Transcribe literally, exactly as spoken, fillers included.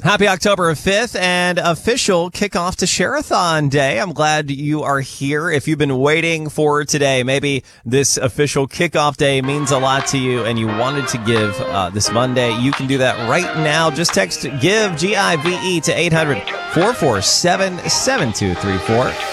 Happy October fifth and official kickoff to Share-a-thon Day. I'm glad you are here. If you've been waiting for today, maybe this official kickoff day means a lot to you and you wanted to give uh, this Monday, you can do that right now. Just text GIVE, G I V E, to eight hundred, four four seven, seven two three four.